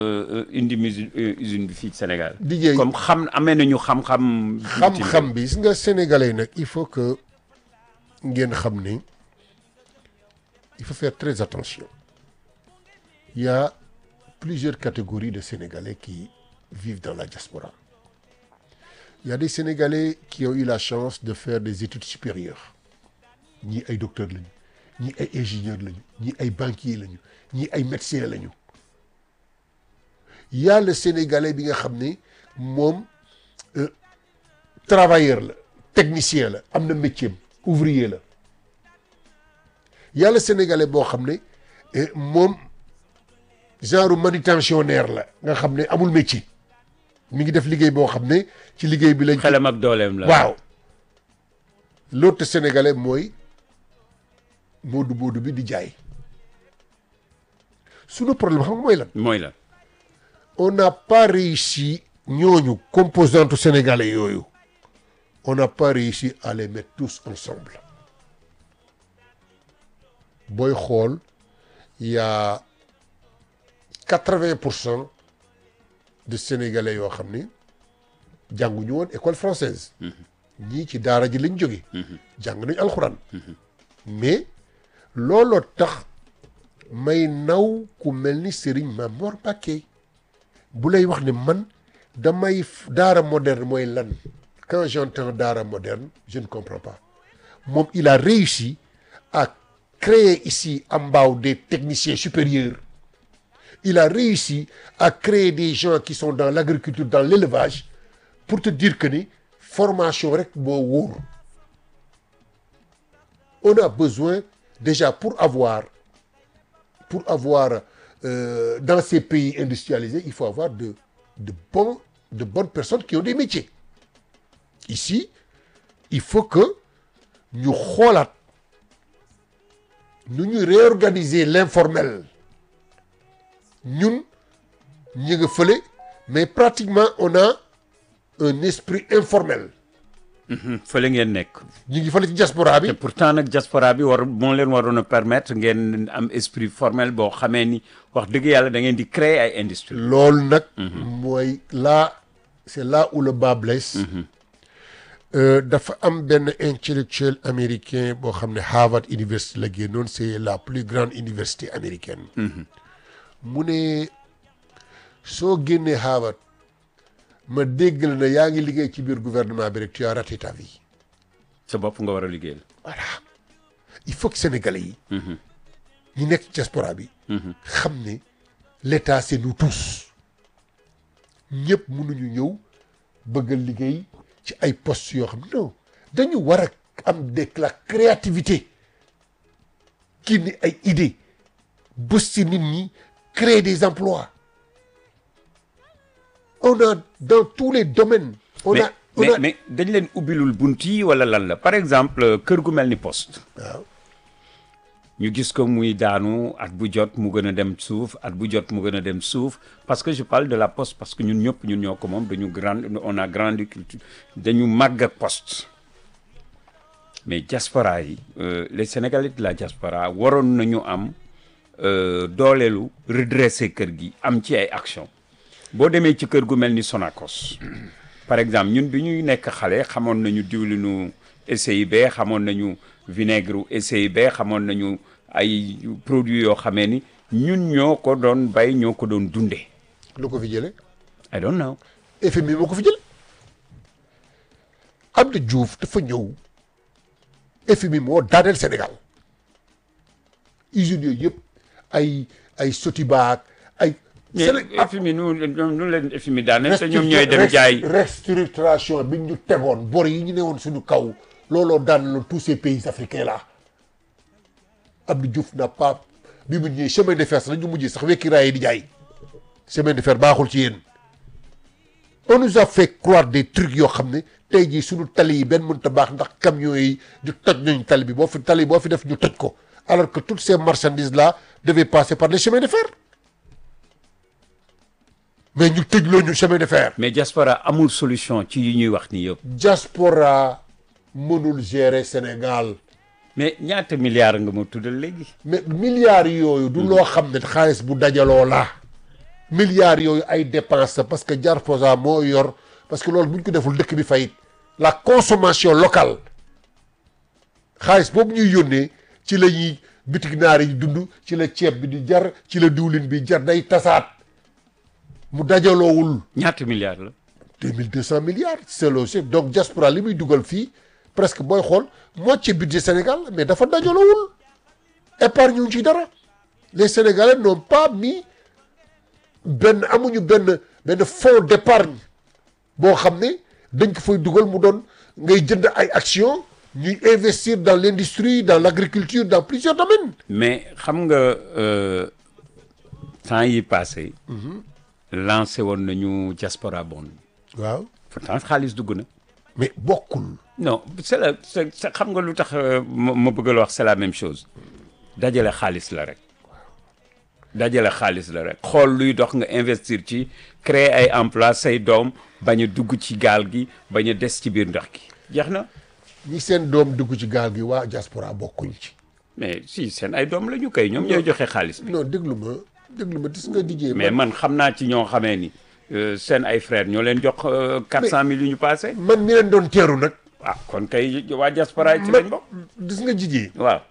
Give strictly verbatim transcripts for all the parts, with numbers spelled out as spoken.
indi usine usine bi fii Sénégal. Didier comme xam amee nañu xam-xam. xam-xam bi gis nga sénégalais nag il faut que ngeen xam ni il faut faire très attention. Il y a plusieurs catégories de Sénégalais qui vivent dans la diaspora. Il y a des Sénégalais qui ont eu la chance de faire des études supérieures. Ni ay docteurs lañu, ni ay ingénieurs lañu, ni ay banquiers lañu, ni ay médecins lañu. Il y a le Sénégalais bi nga xam ne moom euh, travailleur la, technicien la, am na métier, ouvrier la. Il y a le Sénégalais boo xam ne eh, moom genre manutentionnaire la nga xam ne amul métier mi ngi def liggéey boo xam ne ci liggéey bi lañ. xelam ak dooleem la. waaw l'autre Sénégalais mooy moodu moodu bi di jaay sunu problème xam nga mooy lan. mooy lan. On n'a pas réussi ñooñu composantes sénégalais yooyu on n'a pas réussi à les mettre tous ensemble booy xool il y a quatre-vingts pour cent de sénégalais yoo xam ni jànguñu woon école française ñii ci daara ji lañ jóge jàng nañu alxuraan mais looloo tax may naw ku mel ni Serigne Mamor Mbacké bu lay wax ne man damay daara moderne mooy lan quand j'entends daara moderne je ne comprends pas moom il a réussi à créer ici à Mbao des techniciens supérieurs il a réussi à créer des gens qui sont dans l'agriculture dans l'élevage pour te dire que ni formation rek moo wóor on a besoin déjà pour avoir pour avoir euh, dans ces pays industrialisés il faut avoir de de bons de bonnes personnes qui ont des métiers ici il faut que ñu xoolaat nu ñuy réorganiser l'informel ñun ñu nga fële mais pratiquement on a un esprit informel. fële ngeen nekk. ñu ngi fële ci diaspora bi. te pourtant nag diaspora bi war moo leen waroon a permettre ngeen am esprit formel boo xamee ni wax dëgg yàlla da ngeen di créer ay industrie. loolu nag. mooy là c'est là où le bas blesse. Euh, dafa am benn intellectuel américain boo xam ne Harvard University la génnoon c'est la plus grande université américaine. mu ne soo génnee Harvard ma dégg la ne yaa ngi liggéey ci biir gouvernement bi rek tu as raté ta vie. sa bopp nga war a liggéeyal. voilà il faut que sénégalais yi. ñi nekk ci diaspora bi. xam ne l'état c'est nous tous. ñëpp mënuñu ñëw bëgg a liggéey ci ay postes yoo xam non dañu war a am de la créativité kii ni ay idées bës ci nit ñi créer des emplois on a dans tous les domaines. on mais, a on mais, a mais dañ leen ubbilul bunt yi wala lan la par exemple kër gu mel ni poste. waaw ñu gis ko muy daanu at bu jot mu gën a dem suuf at bu jot mu gën a dem suuf parce que je parle de la poste parce que ñun ñëpp ñun ñoo ko moom dañu grand on a grandi culture dañu màgg ak poste mais diaspora yi euh, les Sénégalais de la diaspora waroon nañu am euh, dooleelu redresser kër gi am ci ay action boo demee ci kër gu mel ni Sonacos par exemple ñun bi ñuy nekk xale xamoon nañu diwlinu S I B xamoon nañu vinaigre S I B xamoon nañu ay produits yoo xamee ni ñun ñoo ko doon bay ñoo ko doon dundee. lu ko fi jële I don't know. F M I moo ko fi jële Abdou Diouf dafa ñëw F M I moo daaneel Sénégal usines yooyu yëpp ay ay Sotiba ay. Séné F M I nu nu leen F M I daaneel te ñoom ñooy dem jaay restructuration bi ñu tegoon bor yi ñu ne woon suñu kaw looloo daan tous ces pays africains là Abdou Diouf n'a pas bi mu ñëwee chemin de fer sax dañu mujjee sax wekki raay yi di jaay chemin de fer baaxul ci yéen on nous a fait croire des trucs yoo xam ne tey jii suñu tali yi benn mënut a baax ndax camions yi di toj nañu tali bi boo fi tali boo fi def ñu toj ko alors que toutes ces marchandises là devaient passer par les chemins de fer mais ñu tëj loo ñu chemin de fer. mais diaspora amul solution ci yi ñuy wax ni yëpp. diaspora mënul gérer Sénégal. mais ñaata milliards nga ma tuddal léegi. mais milliards yooyu du loo xam ne xaalis bu dajaloo la milliards yooyu ay dépenses la parce que Diaspora moo yor parce que loolu bu ñu ko deful dëkk bi fayit la consommation locale xaalis boobu ñuy yónnee ci la ñuy bitig naar yi dund ci la ceeb bi di jar ci la diwlin bi jar day tasaat mu dajaloowul ñaata milliards la. deux mille deux cent milliards c'est le chef donc Diaspora li muy dugal fii presque booy xool moitié budget Sénégal mais dafa dajaloowul épargne ñu ci dara les Sénégalais n'ont pas mis benn amuñu benn benn fonds d'épargne boo xam ne dañ ko fay dugal mu doon ngay jënd ay actions ñuy investir dans l'industrie dans l'agriculture dans plusieurs domaines. mais xam nga euh, temps yi passé. lancé woon nañu Diaspora Bond. waaw pourtant xaalis dugg na. mais bokkul. non c'est la c'est xam nga lu tax ma ma bëgg la wax c'est la même chose dajale xaalis la rek dajale xaalis la rek xool luy dox nga investir ci créer ay emploi say doom bañ a dugg ci gaal gi bañ a des ci biir ndox gi jeex na. ñi seen doom dugg ci gaal gi waa Diaspora bokkuñ ci. mais si seen ay doom la ñu koy ñoom ñooy joxe xaalis bi. non déglu ma déglu ma gis nga dijee mais man xam naa ci ñoo xamee ni seen ay frères ñoo leen jox quatre cent mille yu ñu passé. man mi leen doon teeru nag. ah kon kay waa Diaspora ci lañ bokk. gis nga jijee waaw.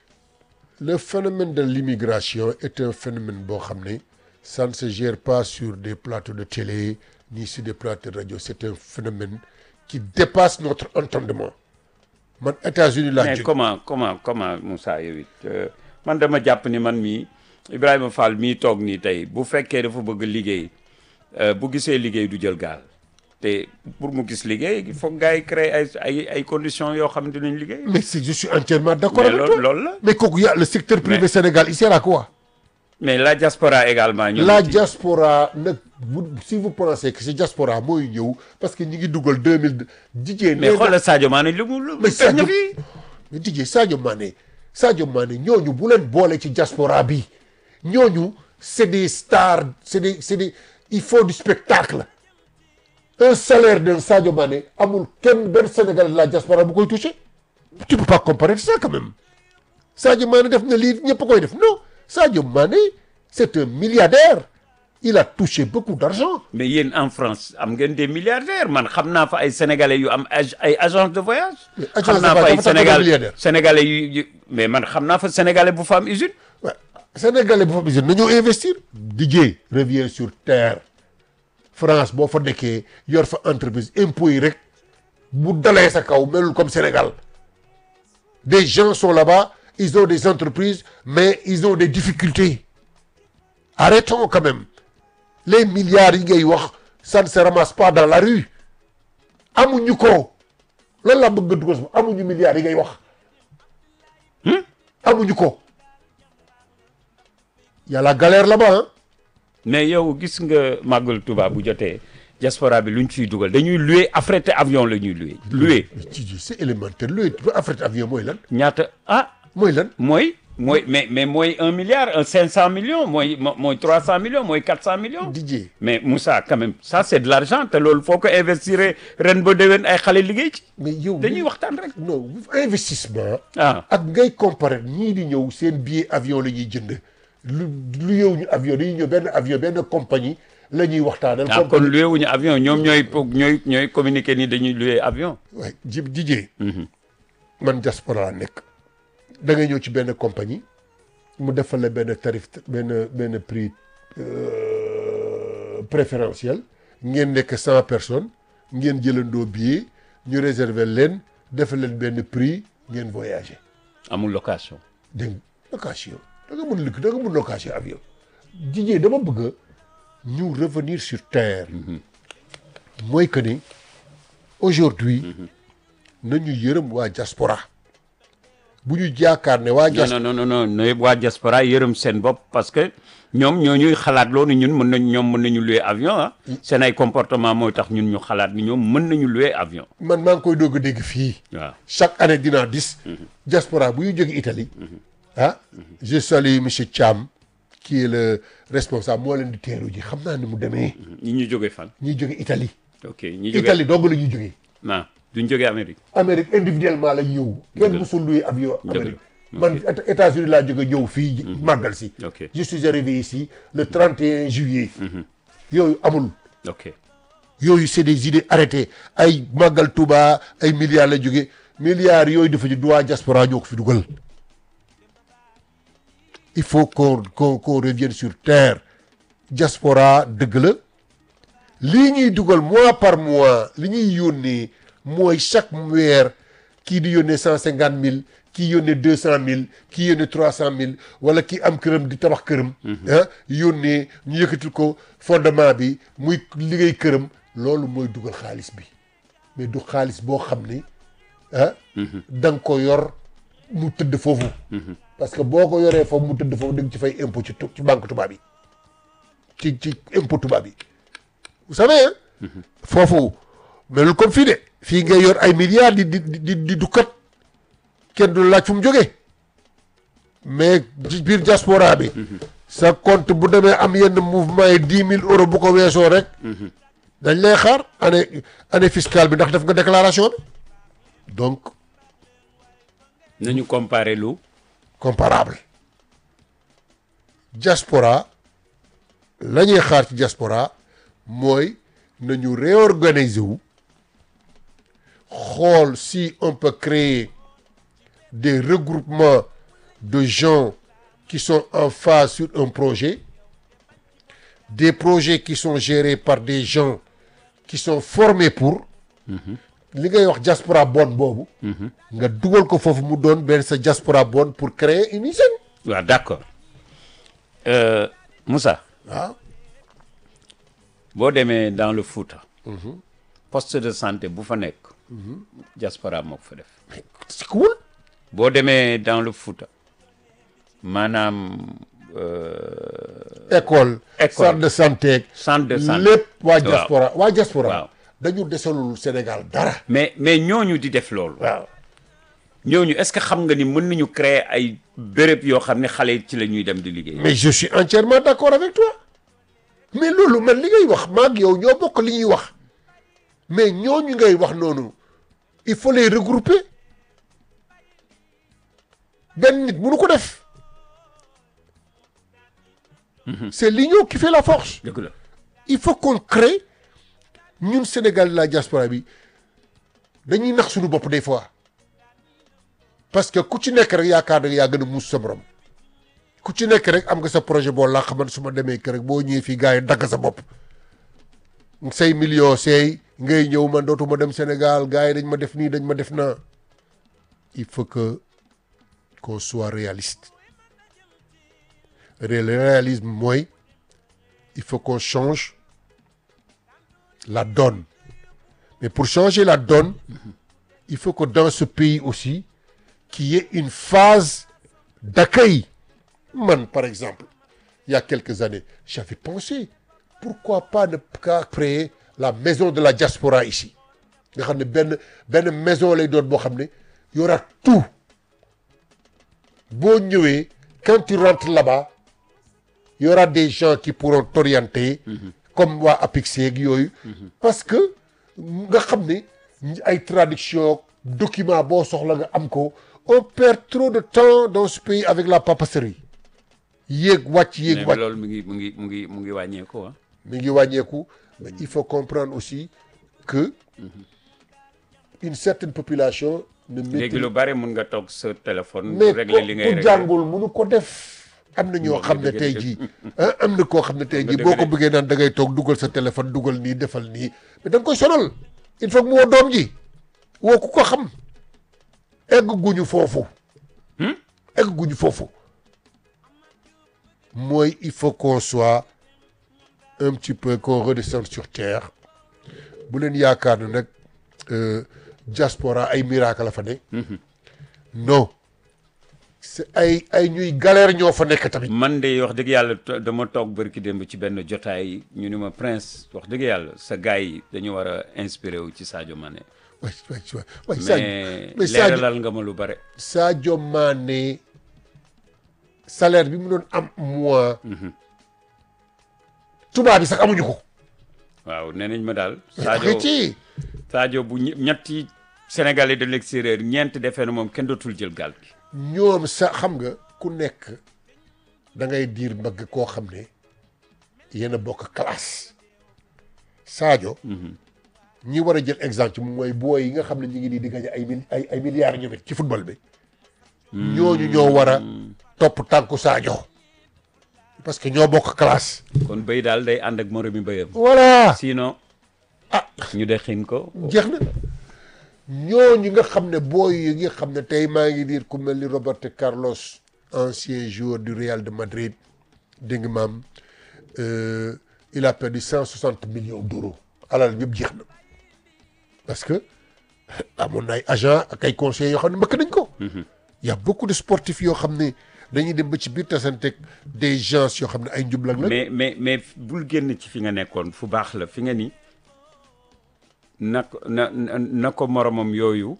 le phénomène de l'immigration est un phénomène boo xam ne ça ne se gère pas sur des plateaux de télé ni sur des plateaux de radio c'est un phénomène qui dépasse notre entendement man États-Unis laa mais jóge comment comment comment Moussa yow it man dama jàpp ni man mii Ibrahima Fall mii toog nii tey bu fekkee dafa bëgg liggéey bu gisee liggéey du jël gaal te pour mu gis liggéey il faut gars yi créer ay ay ay conditions yoo xam ne dinañ liggéey. mais c'est je suis entièrement d'accord mais avec loolu toi loolu la. mais kooku y a le secteur privé Mais- Sénégal il sert à quoi mais la Diaspora également. ñoom la ci- diaspora nag bu si vous pensez que c'est diaspora mooy ñëw parce que ñi ngi dugal deux mille jigéen mais xoolal Sadio Mané lu mu lu mu mais feeñ na Sadio fii. mais dijee Sadio Mané Sadio Mané ñooñu bu leen boole ci diaspora bi ñooñu c'est des stars c'est des c'est des il faut du spectacle un salaire d'un Sadio Mané amul kenn benn Sénégalais de la diaspora bu koy toucher tu peux pas comparer ça quand même Sadio Mané def na lii ñëpp koy def non Sadio Mané c'est un milliardaire il a touché beaucoup d'argent mais yéen en France am ngeen des milliardaires man xam naa fa ay sénégalais yu am ag- ay agence de voyage. Mais agence xam de naa fa voyage ay dafa tax nga Sénégal milliardaire. sénégalais yu yu mais man xam naa fa sénégalais bu fa am usine. Ouais. Sénégalais bu fa bisine nañoo investir Didier revient sur terre France boo fa nekkee yor fa entreprise impôts yi rek bu dalee sa kaw melul comme Sénégal des gens sont là-bas ils ont des entreprises mais ils ont des difficultés arrêtons quand même les milliards yi ngay wax ça ne se ramasse pas dans la rue amuñu ko loolu laa bëgg nga dugal sama amuñu milliards yi ngay wax amuñu ko y a la galère là-bas hein mais yow gis nga màggal Touba bu jotee diaspora bi luñ ciy dugal dañuy louer affrété avion la ñuy louer. louer mais ci c'est élémentaire luy affrété avion mooy lan ñaata ah mooy lan mooy mooy mais mais mooy un milliard un cinq cent millions mooy mo- mooy trois cent millions mooy quatre cent millions. Didier mais Moussa quand même ça c'est de l'argent te loolu foo ko investir ren ba déwén ay xale liggéey ci. mais yow dañuy waxtaan rek. non investissement ah ak ngay comparer ñii di ñëw seen billet avion la ñuy jënd lu lu yow ñu avion dañuy ñëw benn avion benn compagnie la ñuy waxtaanal ah kon compagnie loué wuñu avion ñoom ñooy po- ñooy ñooy communiquer ni dañuy loué avion. waay ji Didier man diaspora laa nekk da ngay ñëw ci benn compagnie mu defal la benn tarif benn benn prix euh, préférentiel ngeen nekk cent personnes ngeen jëlandoo billet ñu réserver leen defal leen benn prix ngeen voyager amul location. dégg nga location da nga mën da nga mën location avion Didier dama bëgg ñu revenir sur terre mooy que ni aujourd'hui nañu yërëm waa diaspora bu ñu jaakaar ne waa non diaspora non non non non waa diaspora yërëm seen bopp parce que ñoom ñoo ñuy xalaat loolu ñun mën nañ ñoom mën nañu louer avion ah. seen ay comportement mooy tax ñun ñu xalaat ni ñoom mën nañu louer avion. man maa ngi koy doog a dégg fii waaw chaque année dinaa dis diaspora bu ñu jóge Italie ah je salue monsieur Thiam qui est le responsable moo leen di teeru ji xam naa ni mu demee ñi ñu jógee fan. ñuy jóge Italie ok ñi jógee Italie dong la ñuy jógee non duñ jógee Amérique. Amérique individuellement la ñëw kenn Dëgg la. mosul louer avion Dëgg la. Amérique man Éta- États-Unis laa jóge ñëw fii màggal si ok je suis arrivé ici le trente et un juillet yooyu amul ok yooyu c'est des idées arrêtées ay màggal Touba ay milliards la jóge milliards yooyu dafa ci droit diaspora ñoo ko fi dugal il faut qu'on qu'on qu'on revienne sur terre diaspora dëgg la lii ñuy dugal mois par mois li ñuy yónnee mooy chaque weer kii di yónnee cent cinquante mille kii yónnee deux cent mille kii yónnee trois cent mille wala kii am këram di tabax këram ah yónnee ñu yëkkatil ko fondement bi muy liggéey këram loolu mooy dugal xaalis bi mais du xaalis boo xam ni ah da nga ko yor mu tëdd foofu parce que boo ko yoree foofu mu tëdd foofu da nga ci fay impôt ci ci banque tubaab yi ci ci impôt tubaab yi vous savez hein foofu melul comme fii de fii ngay yor ay milliards di di di di dukkat kenn du laaj fu mu jógee mais ci biir diaspora bi sa compte bu demee am yenn mouvement yi dix mille euros bu ko weesoo rek dañ lay xaar année année fiscale bi ndax def nga déclaration bi donc nañu comparer lu comparable diaspora la ñuy xaar ci diaspora mooy nañu réorganiser wu xool si on peut créer des regroupements de gens qui sont en phase sur un projet, des projets qui sont gérés par des gens qui sont formés pour li ngay wax diaspora bonne boobu nga dugal ko foofu mu doon benn sa diaspora bonne pour créer une hygiène. waaw d'accord euh, Moussa waaw boo demee dans le Fouta poste de santé bu fa nekk diaspora moo ko fa def c'est cool. boo demee dans le Fouta maanaam euh, école École. centre de santé centre de santé lépp waa Waaw. diaspora waa diaspora Waaw. dañu desalul Sénégal dara. mais mais ñooñu di def loolu waaw ñooñu est-ce que xam nga ni mën nañu créer ay béréb yoo xam ne xale yi ci la ñuy dem di liggéey mais je suis entièrement d'accord avec toi mais loolu man li ngay wax maag yow ñoo bokk li ñuy wax mais ñooñu ngay wax noonu il faut les regrouper benn nit mënu ko def c'est l'union qui fait la force. dëgg la il faut qu'on crée ñun Sénégal la diaspora bi dañuy nax suñu bopp des fois parce que ku ci nekk rek yaakaar na yaa gën a muus sa morom ku ci nekk rek am nga sa projet boo làq man su ma demee kër rek boo ñëwee fii gars yi dagg sa bopp say millions seey ngay ñëw man dootuma dem Sénégal gars yi dañ ma def nii dañ ma def naa il faut que qu'on soit réaliste le réalisme mooy il faut qu'on change la donne mais pour changer la donne il faut que dans ce pays aussi qu'il y ait une phase d'accueil man par exemple il y a quelques années j'avais pensé pourquoi pas ne pas créer la maison de la diaspora ici nga xam ne benn benn maison lay doon boo xam ne y aura tout boo ñëwee quand tu rentres là-bas il y aura des gens qui pourront t'orienter comme waa APIXEG yooyu parce que nga xam ne ay traduction document boo soxla nga am ko on perd trop de temps dans ce pays avec la papasserie yéeg wàcc yéeg mais wàcc loolu mu ngi mu ngi mu ngi mu ngi wàññeeku ah mi ngi wàññeeku mais il faut comprendre aussi que une certaine population ne léegi maîtrise lu bari mun nga toog sa téléphone mais régler li ngay ku régler jàngul mënu ko def am na ñoo Dëgg xam ne dëgg tey dëgg. jii ah am na koo xam ne tey Dëgg jii dëgg boo ko de. bëggee naan da ngay toog dugal sa téléphone dugal nii defal nii mais da nga koy sonal il faut que mu woo doom ji woo ku ko xam egg guñu foofu egg guñu foofu mooy il faut qu'on soit un petit peu qu'on redescende sur terre bu leen yaakaar ne nag euh, diaspora ay miracle la fa ne non c'est ay ay ñuy galère ñoo fa nekk tamit man de wax dëgg yàlla to- dama toog bërki démb ci benn jotaay ñu ni ma Prince wax dëgg yàlla sa gars yi dañu war a inspiré wu ci Sadio Mané waay waay waay waay Sadio mais mais Sadio leeralal nga ma lu bare Sadio Mané salaire bi mu doon am mois tubaab bi sax amuñu ko waaw nee nañ ma daal Sadio Sadio ci Sadio bu ñe- ñetti Sénégalais de l'extérieur ñeent defee na moom kenn dootul jël gaal gi ñoom sa xam nga ku nekk da ngay diir mbagg koo xam ne yéen a bokk classe Sadio. ñi war a jël exemple ci mooy booy yi nga xam ne ñu ngi nii di gañ ay mil ay ay milliards ñoom it ci football bi. ñooñu ñoo war a topp tànku Sadio parce que ñoo bokk classe. kon béy daal day ànd ak moromi béyam. voilà sinon. ah ñu dexin ko. jeex na ñooñu nga xam ne booy yi nga xam ne tey maa ngi diir ku mel ni Roberto Carlos ancien joueur du Real de Madrid dégg nga maam il a perdu cent soixante millions d'euros alal yëpp jeex na parce que amoon na ay agent ak ay conseillers yoo xam ne mbëkk nañ ko. y a beaucoup de sportifs yoo xam ne dañuy dem ba ci biir tasanteeg des gens yoo xam ne ay njublang la. mais mais mais bul génn ci fi nga nekkoon fu baax la fi nga ni na na na ko moromam yooyu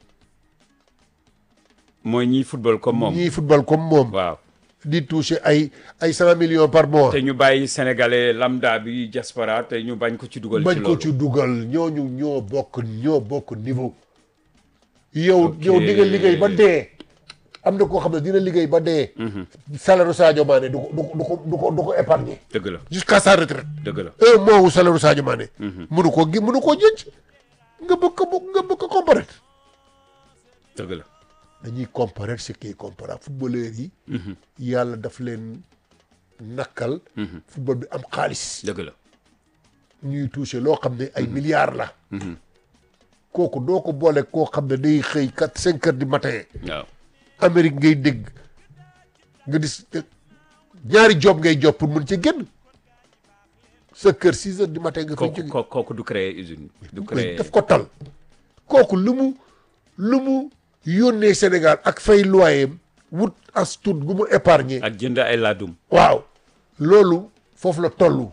mooy ñiy football comme moom. ñiy football comme moom. waaw di toucher ay ay cent millions par mois. te ñu bàyyi sénégalais lambda bi diaspora te ñu bañ ko ci dugal. ci bañ loolu ko ci dugal ñooñu ñoo bokk ñoo bokk niveau. yow yow di nga liggéey ba dee. am na koo xam ne dina liggéey ba dee. salaire Sadio Mané du ko du ko du ko du ko épargner. dëgg la jusqu'à sa retraite. dëgg la un mois wu salaire Sadio Mané. mënu koo gi mënu koo jënc nga bëgg ko nga bëgg ko comparer. dëgg la dañuy comparer ce qui est comparable footballeurs yi. yàlla daf leen nakkal. football bi am xaalis. dëgg la ñuy toucher loo xam ne ay milliards la. kooku doo ko boole koo xam ne day xëy quatre cinq heures du matin. waaw. Amérique ngay dégg nga dis ñaari job ngay job pour mën ci génn sa kër six heures du matin nga fay jóge. kooku kooku du créer usine. du créer daf ko tal kooku lu mu lu mu yónnee Sénégal ak fay loyer wut as tuut gu mu épargner. ak jënd ay laadum. waaw loolu foofu la tollu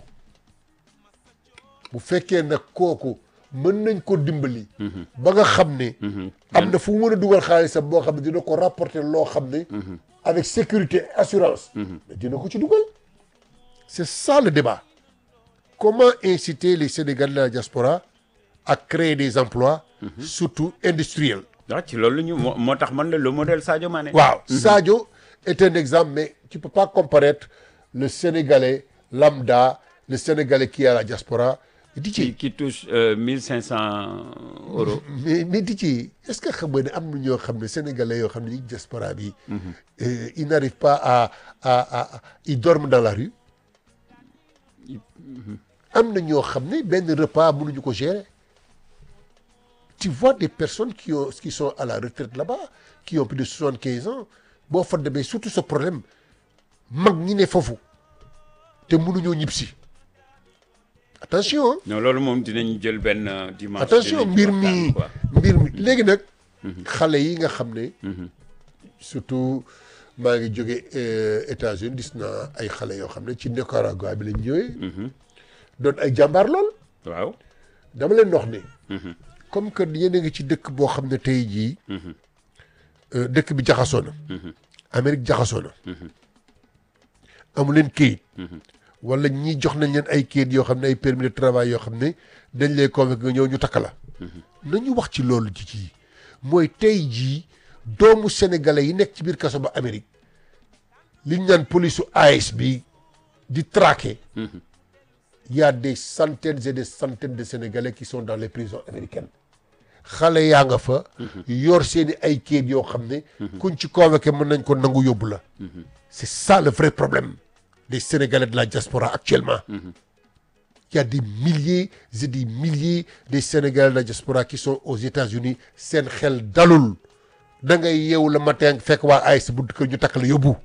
bu fekkee nag kooku mën nañ ko dimbali. ba nga xam ne. am na fu mu mën a dugal xaalisam boo xam ne dina ko rapporter loo xam ne. avec sécurité assurance. mais dina ko ci dugal. c'est ça le débat. Comment inciter les Sénégalais de la diaspora à créer des emplois. surtout industriels. waaw ci loolu ñu moo moo tax man la le modèle Sadio Mané. waaw Sadio est un exemple mais tu peux pas comparer le Sénégalais lambda le Sénégalais qui est à la diaspora. di ci qui qui touche mille cinq cent euros. mais mais di ci est-ce que xam nga ne am na ñoo xam ne sénégalais yoo xam ne ñi diaspora bi. ils n'arrivent pas à à à ils dorment dans la rue. am na ñoo xam ne benn repas mënuñu ko gérer. tu vois des personnes qui ont qui sont à la retraite là-bas qui ont plus de soixante-quinze ans boo fa demee surtout ce problème mag ñi ne foofu te mënuñoo ñibbisi. attention non loolu moom dinañ jël benn dimanche. attention mbir mi mbir mi léegi nag. xale yi nga xam ne. surtout maa ngi jóge États-Unis gis naa ay xale yoo xam ne ci Nicaragua bi lañ ñëwee. doon ay jàmbaar lool. waaw dama leen wax ne. comme que yéen a ngi ci dëkk boo xam ne tey jii. dëkk bi jaxasoo na. Amérique jaxasoo na. amu leen kayit. wala ñii jox nañ leen ay kayit yoo xam ne ay permis de travail yoo xam ne dañ lay convaincre nga ñëw ñu takk la. nañu wax ci loolu ci ci mooy tey jii doomu sénégalais yi nekk ci biir kaso ba Amérique li ñu naan police su A S bi di traquer. Il y a des centaines et des centaines de sénégalais qui sont dans les prisons américaines. xale yaa nga fa. yor seeni ay kayit yoo xam ne. kuñ ci convoqué mën nañ ko nangu yóbbu la. c'est ça le vrai problème. des Sénégalais de la diaspora actuellement. Mm-hmm. Il y a des milliers et des milliers de Sénégalais de la diaspora qui sont aux États-Unis seen xel dalul da ngay yeewu le matin fekk waa A S bu kër ñu takk la yóbbu.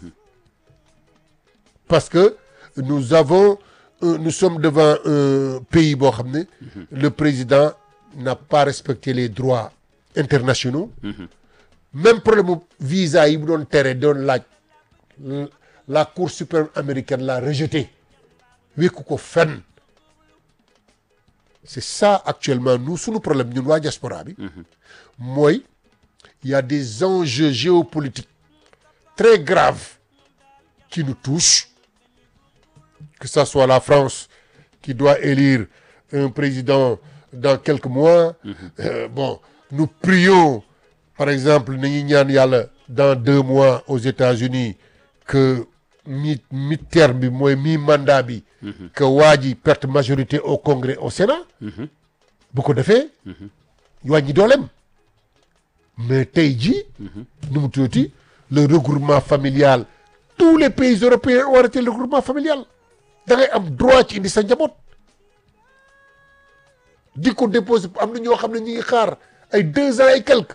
parce que nous avons euh, nous sommes devant un pays boo xam ne. Mm-hmm. le président n'a pas respecté les droits internationaux. Mm-hmm. même problème mu visa yi bu doon tere doon laaj. La Cour suprême américaine l'a rejeté wékku ko fenn c'est ça actuellement nous suñu problème ñun waa diaspora bi mooy il y a des enjeux géopolitiques très graves qui nous touchent que ça soit la France qui doit élire un président dans quelques mois. Mm-hmm. euh, bon nous prions par exemple nañu ñaan yàlla dans deux mois aux États-Unis que mi mi terme bi mooy mi mandat bi que waa ji perte majorité au Congrès au Sénat bu ko defee wàññi dooleem mais tey jii nu mu tuuti le regroupement familial tous les pays européens ont arrêté le regroupement familial da ngay am droit ci indi sa njaboot di ko déposer am na ñoo xam ne ñu ngi xaar ay deux ans et quelques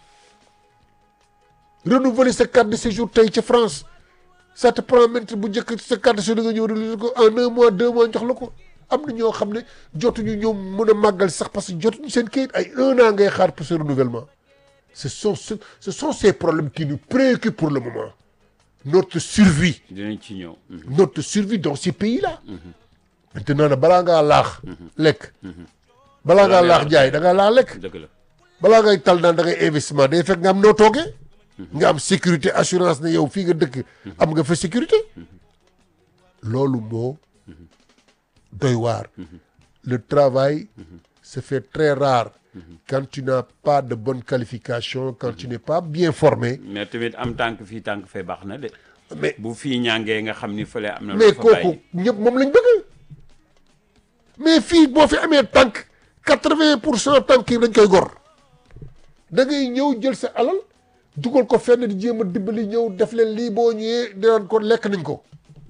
renouveler sa carte de séjour tey ca France ça te prend maintenant bu njëkk sa carte de séjour nga ñëw renouveler ko en un mois deux mois jox la ko am na ñoo xam ne jotuñu ñoom mën a màggal sax parce que jotuñu seen kayit ay un an ngay xaar pour ce renouvellement ce sont ce, ce sont ces problèmes qui nous préoccupent pour le moment notre survie dinañ ci ñëw. notre survie dans ces pays-là maintenant nag balaa ngaa laax lekk balaa ngaa laax jaay da ngaa laax lekk dëgg la. balaa ngay tal naan da ngay investissement day fekk nga am noo toogee nga am sécurité assurance ne yow fii nga dëkk am nga fa sécurité loolu moo doy waar le travail se fait très rare quand tu n'as pas de bonne qualification quand tu n'es pas bien formé mais tamit am tànk fii tànk fee baax na de. mais bu fii ñàngee nga xam ni fële am na. mais lu fa bàyyi kooku ñëpp moom lañ bëgg mais fii boo fi amee tànk quatre-vingt pour cent tànk yi dañ koy gor da ngay ñëw jël sa alal dugal ko fenn di jéem a dimbali ñëw def leen lii boo ñëwee dinaan ko lekk nañ ko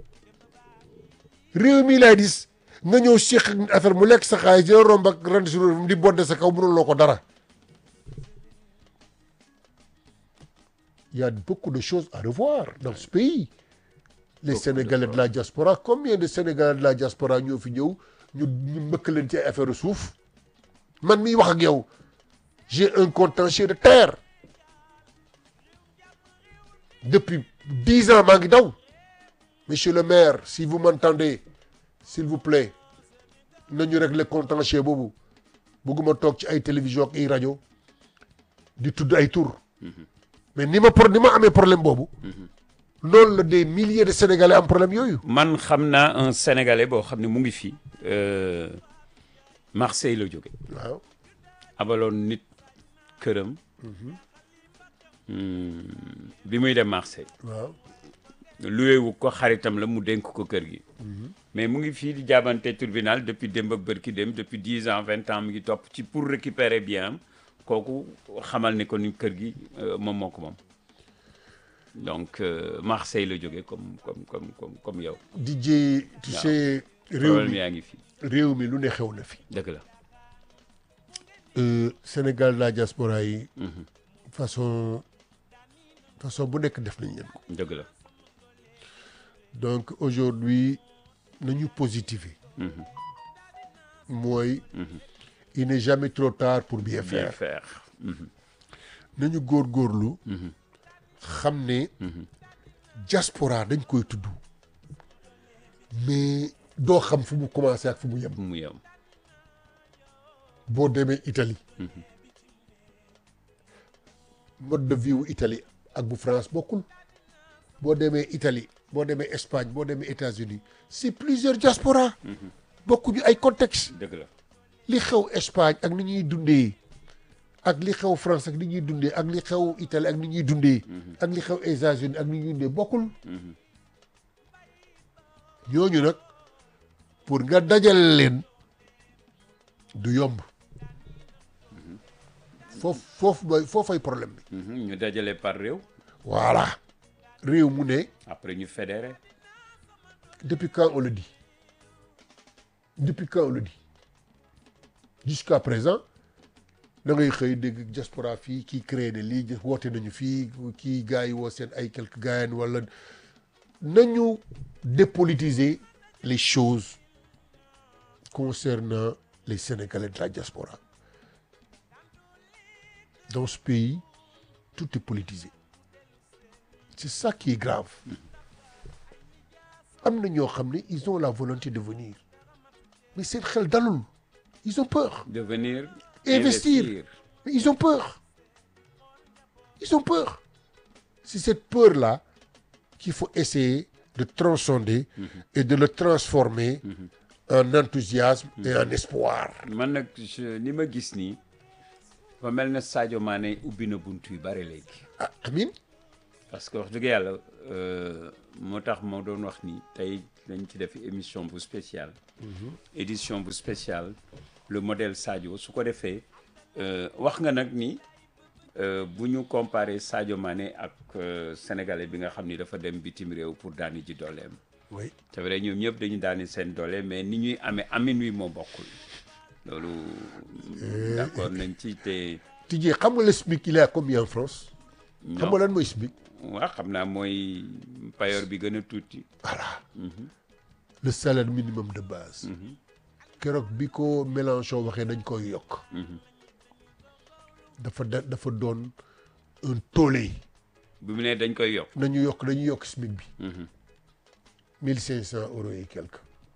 réew mi laay dis nga ñëw séq affaire mu lekk sa xaalis dina romb ak rent sur di bodde sa kaw mënuloo ko dara il y a beaucoup de choses à revoir dans ce pays les Beaucoup Sénégalais de de la diaspora combien de Sénégalais de la diaspora ñoo fi ñëw ñu ñu mbëkk leen ci ay affaire suuf man miy wax ak yow j'ai un contentieux de terre depuis dix ans maa ngi daw monsieur le maire si vous m'entendez s'il vous plaît nañu régler contentieux boobu bëgguma toog ci ay télévision ak ay rajo di tudd ay tur mais ni ma pro ni ma amee problème boobu loolu la des milliers de Sénégalais am problème yooyu man xam naa un Sénégalais boo xam ne mu ngi fii Marseille la jóge waaw abaloon nit këram bi muy dem Marseille waaw luwe wu ko xaritam la mu dénk ko kër gi mais mu ngi fii di jaabante tribunal depuis démb ak bërki dem depuis dix ans vingt ans mu ngi topp ci pour récupérer bien am kooku xamal ni ko ni kër gi moom moo ko moom donc Marseille la jóge comme comme comme comme comme yow di jee tu sais réew problème mi yaa ngi fii réew mi lu ne xew na fi dëgg la Sénégal la diaspora yi façon façon bu nekk def nañ leen ko dëgg la donc aujourd'hui nañu positiver mooy il n'est jamais trop tard pour bien bien faire faire nañu góorgóorlu xam ne diaspora dañ koy tudd mais doo xam fu mu commencé ak fu mu yem fu mu yem boo demee Italie mode de vie wu Italie ak bu France bokkul boo demee Italie boo demee Espagne boo demee États-Unis c'est plusieurs diaspora bokkuñu ay contexte dëgg la li xew Espagne ak ni ñuy dundee ak li xew France ak ni ñuy dundee ak li xew Italie ak ni ñuy dundee ak li xew États-Unis ak ni ñuy dundee bokkul ñooñu nag pour nga dajal leen du yomb foofu foofu mooy foofay problème bi ñu dajale par réew voilà réew mu ne après ñu fédéré depuis quand on le dit depuis quand on le dit jusqu'à présent da ngay xëy dégg diaspora fii kii créé ne lii woote nañu fii kii gars yi woo seen ay quelques gars wala nañu dépolitiser les choses concernant les Sénégalais de la diaspora dans ce pays tout est politisé c'est ça qui est grave am na ñoo xam ne ils ont la volonté de venir mais seen xel dalul ils ont peur de venir investir. investir. Mais ils ont peur. Ils ont peur. C'est cette peur-là qu'il faut essayer de transcender mmh. et de le transformer mmh. en enthousiasme mmh. et en espoir. man nag ni ma gis nii ba mel na Sadio Mané ubbi na buntu yu bare léegi. ah amin parce que wax dëgg yàlla moo tax moo doon wax ni tey dañ ci def émission bu spéciale. édition bu spéciale le modèle Sadio su ko defee wax nga nag ni bu ñu comparé Sadio Mané ak sénégalais bi nga xam ni dafa dem bitim réew pour daani ji dooleem. oui c'est vrai ñoom ñëpp dañu daani seen doole mais ni ñuy amee amin wi moo bokkul loolu. d'accord nañ ci te. Tidjé xam nga le SMIC il est à combien en France. xam nga lan mooy SMIC. waaw xam naa mooy payoor bi gën a tuuti. voilà. le salaire minimum de base. keroog bi ko Mélenchon waxee dañ koy yokk. dafa da dafa doon un tollé. bi mu ne dañ koy yokk. nañu yokk dañuy yokk SMIC bi. mille cinq cent euros et quelque.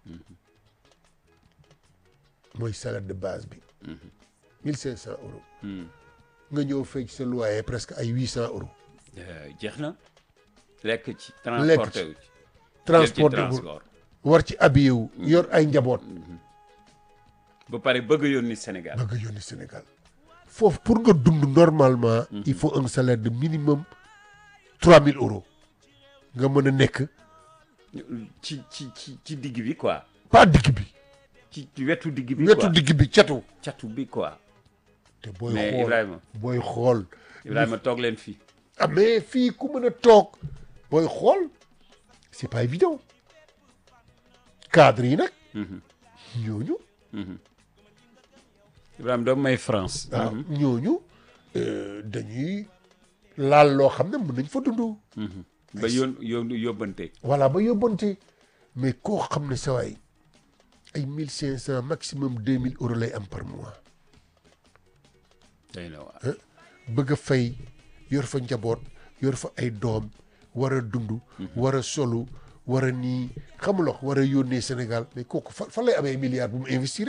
mooy salaire de base bi. mille cinq cent euros. nga ñëw fay ci sa loyer presque ay huit cent euros. jeex na lekk ci. lekk ci transporté wu ci. transporté jël ci wu transport. war ci habillé wu. yor ay njaboot. ba pare bëgg a yónni Sénégal. bëgg a yónni Sénégal. foofu pour nga dund normalement. il faut un salaire de minimum trois mille euros. nga mën a nekk. ci ci ci ci digg bi quoi. pas digg bi. ci wetu digg bi quoi wetu digg bi catu. catu bi quoi. te booy mais xool Ibrahima. booy xool. Ibrahima toog leen fii. ah mais fii ku mën a toog. booy xool c'est pas évident. cadre yi nag. ñooñu. Ibrahima doom may France. waaw ñooñu dañuy laal loo xam ne mën nañ fa dund. ba yoon yoon yóbbante. voilà ba yóbbante mais koo xam ne sa waay ay mille cinq cent maximum deux mille euros lay am par mois. day na waa. bëgg a fay yor fa njaboot yor fa ay doom war a dund. war a solu war a nii xamuloo war a yónnee Sénégal mais kooku fa fan lay amee milliards bu mu investir.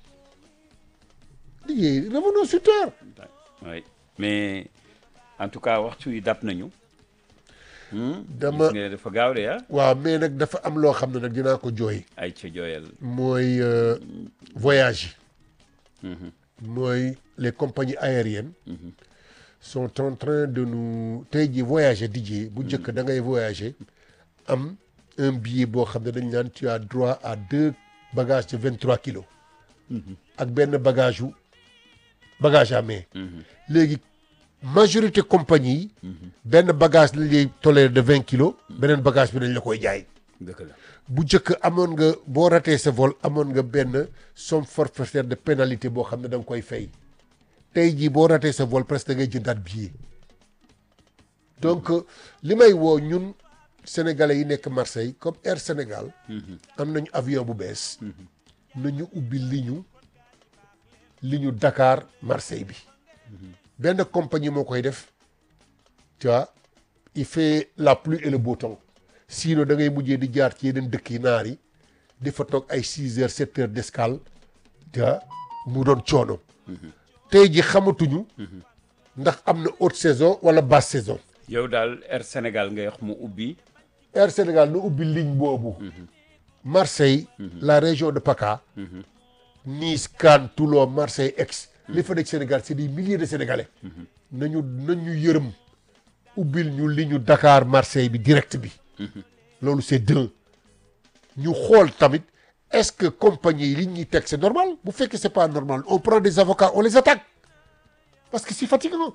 liggéey revenons sur terre. oui mais en tout cas waxtu yi dab nañu. dama gis nga dafa gaaw de ah. waaw mais nag dafa am loo xam ne nag dinaa ko jooy. ay ca jooyal. mooy voyage yi. mooy les compagnies aériennes. sont en train de nous tey jii voyager Didier bu njëkk da ngay voyager am un billet boo xam ne dañ naan tu as droit à deux bagages de vingt trois kilos. ak benn bagage yu bagage à main. léegi majorité compagnie yi. benn bagage lañ lay toléré de vingt kilos. beneen bagage bi dañ la koy jaay. dëgg la bu njëkk amoon nga boo ratee sa vol amoon nga benn somme forfaitaire de pénalité boo xam ne da nga koy fay. tey jii boo ratee sa vol presque da ngay jëndaat billet. donc li may woo ñun sénégalais yi nekk Marseille comme Air Sénégal. am nañu avion bu bees. nañu ubbi li ñu li ñu Dakar Marseille bi. benn compagnie moo koy def tu vois il fait la pluie et le beau temps sinon da ngay mujjee di jaar ci yeneen dëkk yi naar yi di fa toog ay six heures sept heures d'escale tu vois mu doon coono. tey ji xamatuñu. ndax am na haute saison wala basse saison. yow daal Air Sénégal ngay wax mu ubbi. Air Sénégal na ubbi ligne boobu. Marseille. la région de PACA. Nice, Cannes, Toulon, Marseille, Aix. li fa nekk Sénégal c'est des milliers de Sénégalais. nañu nañu yërëm ubbil ñu li ñu Dakar Marseille bi direct bi. loolu c'est deux. ñu xool tamit est-ce que compagnie yi li ñuy teg c'est normal bu fekkee c'est pas normal on prend des avocats on les attaque parce que c'est fatigant.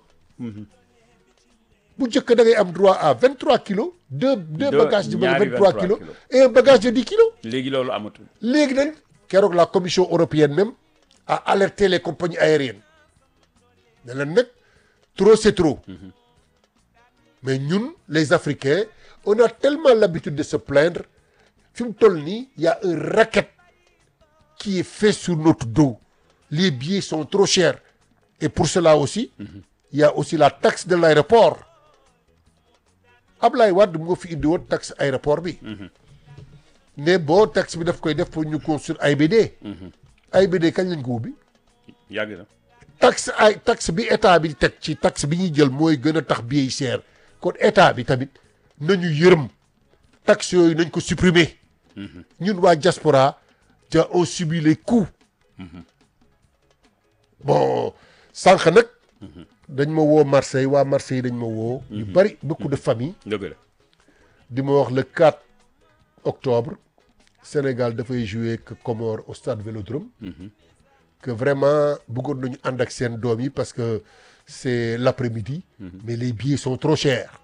bu njëkk da ngay am droit à vingt trois kilos. deux deux bagages de vingt trois kilos et un bagage de dix kilos. léegi loolu amatul. léegi nag keroog la commission européenne même a alerté les compagnies aériennes ne leen nag trop c'est trop. mais ñun les Africains on a tellement l'habitude de se plaindre fi mu toll nii y a un racket qui est fait sur notre dos les billets sont trop chers et pour cela aussi il y a aussi la taxe de l'aéroport Ablaye Wade moo fi indi woon taxe aéroport bi. ne boo taxe bi daf koy def pour ñu construire A I B D. A I B D kañ lañ ko ubbi. yàgg na. taxe ay taxe bi état bi teg ci taxe bi ñuy jël mooy gën a tax billet yi cher kon état bi tamit nañu yërëm taxe yooyu nañ ko supprimer. ñun waa diaspora te on subit les coûts. bon sànq nag dañ ma woo Marseille waa Marseille dañ ma woo. ñu bari beaucoup de familles. dëgg la. di ma wax le quatre octobre Sénégal dafay jouer que Comores au stade Vélodrome. que vraiment bëggoon nañu ànd ak seen doom yi parce que c'est l'après-midi. mais les billets sont trop chers.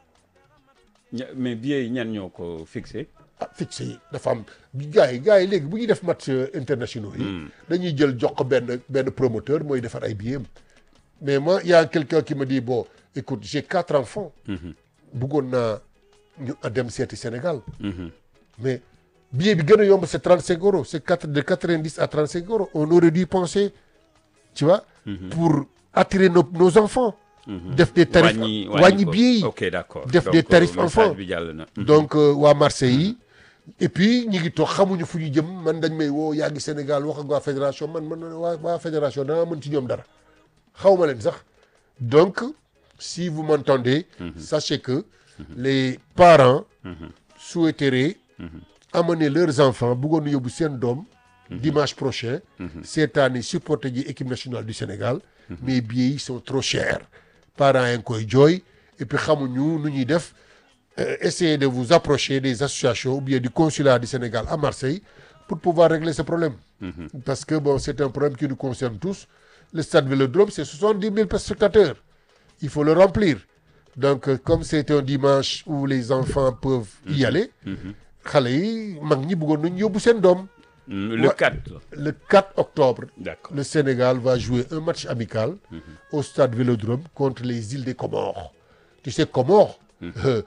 mais billets yi ñan ñoo ko fixé. ah fixé yi dafa am gars yi gars yi léegi bu ñuy def match internationaux yi. dañuy jël jox ko benn benn promoteur mooy defar ay billets. mais moi il y a quelqu'un qui me dit bon écoute j'ai quatre enfants. bëggoon naa ñu dem seeti Sénégal. mais billet bi gën a yomb c'est trente-cinq euros c'est quatre de quatre-vingt-dix à trente-cinq euros on aurait dû penser tu vois. pour attirer nos nos enfants. def des tarifs wàññi billet yi. ok d'accord def des tarifs enfants bi jàll na. donc waa Marseille yi. et puis ñi ngi toog xamuñu fu ñu jëm man dañ may woo yaa ngi Sénégal wax ak waa fédération man man waa waa fédération danaa mën ci ñoom dara xaw ma leen sax donc si vous m'entendez. sachez que les parents souhaiteraient amener leurs enfants bëggoon yóbbu seen doom dimanche prochain cette année supporter ji équipe nationale du Sénégal mais billets yi sont trop chers parents yi ngi koy jooy et puis xamuñu nu ñuy def essayez de vous approcher des associations ou bien du consulat du Sénégal à Marseille pour pouvoir régler ce problème parce que bon c'est un problème qui nous concerne tous le stade Vélodrome c'est soixante-dix mille spectateurs il faut le remplir donc comme c'est un dimanche où les enfants peuvent y aller xale yi mag ñi bëggoon nañu yóbbu seen doom. le quatre. le quatre octobre. D'accord. Le Sénégal va jouer un match amical. Mm-hmm. au stade Vélodrome contre les îles des Comores. Tu sais Comores. Mm-hmm. euh,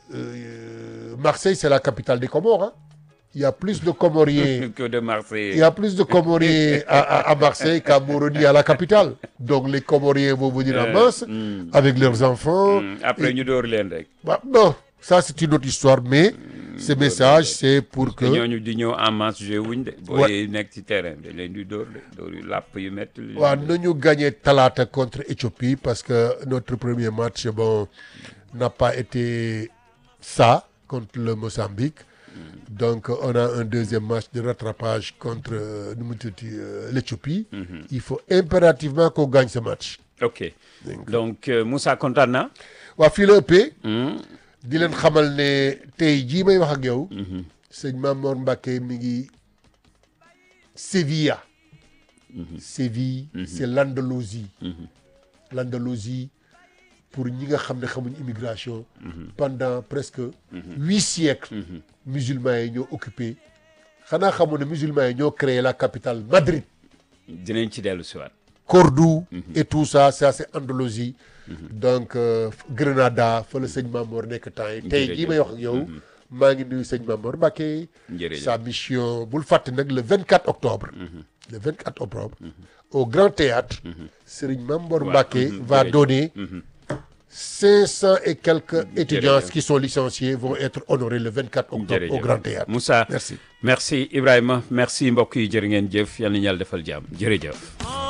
euh, Marseille c'est la capitale des Comores hein. Il y a plus de Comoriens que de Marseille. Il y a plus de Comoriens à, à, à Marseille qu'à Moroni à la capitale. Donc les Comoriens vont venir en masse euh, mm, avec leurs enfants. Mm, après ñu door leen rek. Bah, non ça c'est une autre histoire mais. Ce message c'est pour que ñooñu di ñëw en masse joué wuñ de. booy nekk ci terrain dañ leen di dóor de dóor yu làpp yu métti. waaw nañu gagné talaata contre Éthiopie parce que notre premier match bon n'a pas été ça contre le Mozambique. Mm. Donc on a un deuxième match de rattrapage contre nu mu tuddati l'Éthiopie. Mm-hmm. Il faut impérativement qu'on gagne ce match. ok donc euh, Moussa kontaan na. waa fii la ëppee. di leen xamal ne tey jii may wax ak yow. sëñ Mamor Mbacké mi ngi Sévilla. Séville c'est l'Andalousie. L'Andalousie pour ñi nga xam ne xamuñ immigration. pendant presque huit siècles. musulmans yi ñoo occupé xanaa xamu ne musulmans yi ñoo créé la capitale Madrid. dinañ ci dellu si waat. Cordoue et tout ça ça c'est Andalousie. donc euh, Grenada fa la sëñ Mamor nekk temps yi tey jii may wax ak yow maa ngi nuyu sëñ Mamor Mbacké sa mission bul fàtte nag le vingt-quatre octobre le vingt-quatre octobre au Grand Théâtre Serigne Mamor Mbacké va donner cinq cents et quelques étudiants qui sont licenciés vont être honorés le vingt-quatre octobre au Grand Théâtre. Moussa merci merci Ibrahima merci mbokk yi jërë ngeen jëf yal na yàlla defal jàmm jërëjëf